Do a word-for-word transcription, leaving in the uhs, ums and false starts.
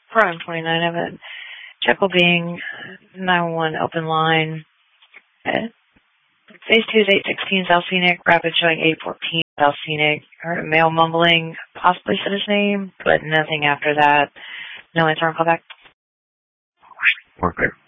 Prime twenty-nine, I have a Jekyll being nine one one open line. Uh, Phase two is eight sixteen South Scenic, rapid showing eight fourteen South Scenic. Heard a male mumbling, possibly said his name, but nothing after that. No answer on callback. We're clear.